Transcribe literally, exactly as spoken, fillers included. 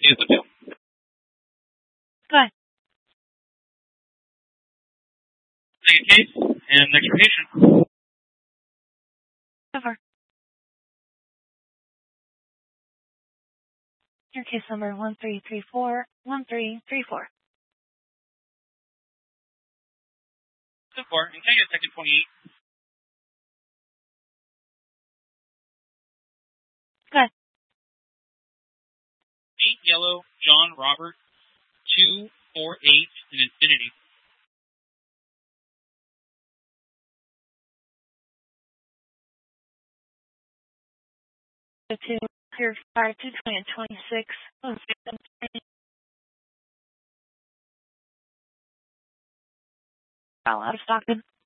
Is the two. Good. Second case, and next patient. Over. Your case number one three three four one three three four. So far, and can I get a second twenty-eight? Good. Eight yellow, John Robert, two four eight, and Infinity. The two clear fire two twenty and twenty six. Oh, victim three. All out of stock.